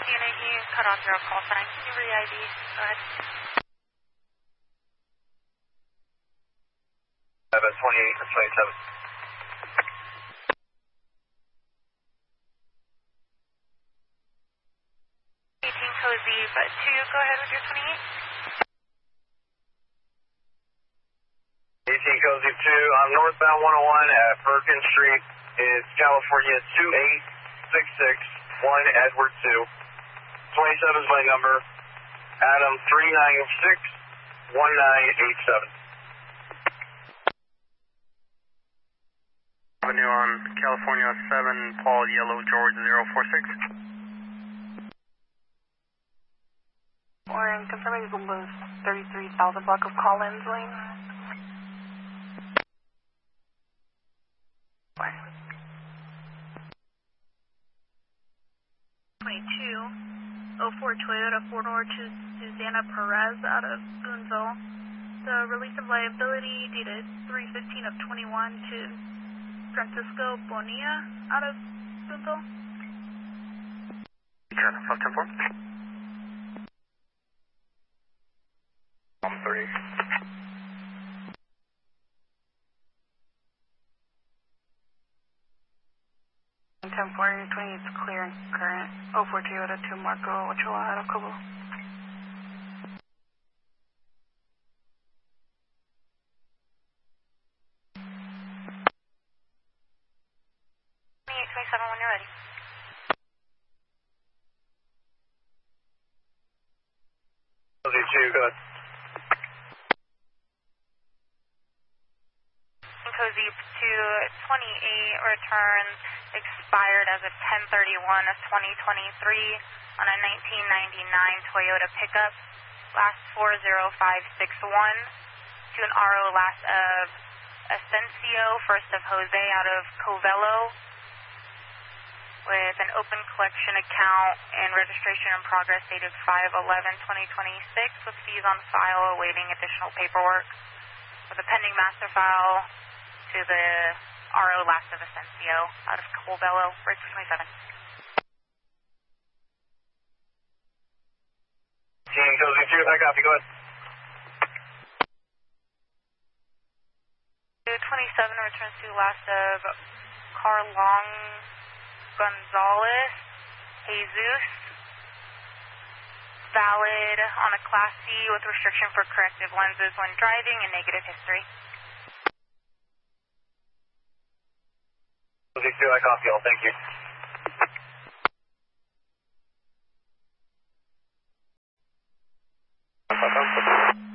Unit, you cut off your call sign. Can you re-ID? Go ahead. 28 or 27. 18 Cozy, but 2, go ahead with your 28. 18 Cozy 2, I'm northbound 101 at Perkins Street. It's California 28661 Edward 2. 27 is my number. Adam 3961987. Avenue on California 7, Paul Yellow George 046. We're confirming Google Boost 33,000 block of Collins Lane. 2204 Toyota 4-door to Susanna Perez out of Boonville. The release of liability dated 3/15 of 21 to Francisco Bonilla out of Boonville. Turn 510-4. 30. 10-4, 28 is clear and current. 04 Toyota 2 Marco Ochoa out of Cobo. 2827 when you're ready. Cozy 2, go ahead. Cozy 228 returns expired as of 10/31 of 2023 on a 1999 Toyota pickup, last 40561, to an RO last of Asensio, first of Jose out of Covelo, with an open collection account and registration in progress dated 5/11/2026, with fees on file awaiting additional paperwork, with a pending master file to the RO last of Asensio out of Covelo, bridge 27. Team Cozy 2, I copy, go ahead. 227 returns to last of Carlong Gonzalez Jesus, valid on a Class C with restriction for corrective lenses when driving and negative history. Cozy 2, I copy all, thank you.